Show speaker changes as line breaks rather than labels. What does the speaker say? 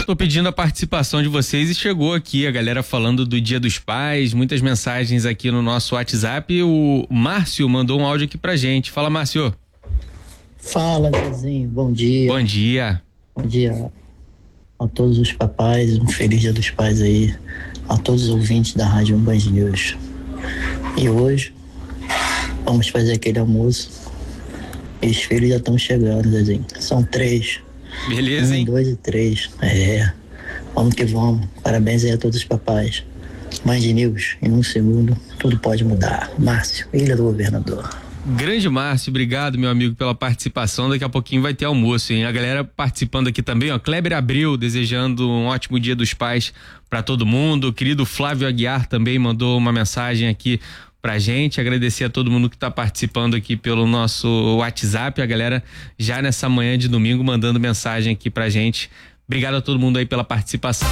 Tô pedindo a participação de vocês e chegou aqui a galera falando do Dia dos Pais, muitas mensagens aqui no nosso WhatsApp. O Márcio mandou um áudio aqui pra gente. Fala, Márcio.
Fala, Zezinho, bom dia.
Bom dia.
Bom dia a todos os papais, um feliz Dia dos Pais aí, a todos os ouvintes da Rádio Band News. E hoje vamos fazer aquele almoço. E os filhos já estão chegando, Zezinho. São 3.
Beleza, hein?
1, 2 e 3. Vamos que vamos. Parabéns aí a todos os papais. Band News, em um segundo, tudo pode mudar. Márcio, Ilha do Governador.
Grande Márcio, obrigado, meu amigo, pela participação. Daqui a pouquinho vai ter almoço, hein? A galera participando aqui também, ó. Kleber Abreu desejando um ótimo Dia dos Pais para todo mundo. O querido Flávio Aguiar também mandou uma mensagem aqui pra gente. Agradecer a todo mundo que tá participando aqui pelo nosso WhatsApp. A galera já nessa manhã de domingo mandando mensagem aqui pra gente. Obrigado a todo mundo aí pela participação.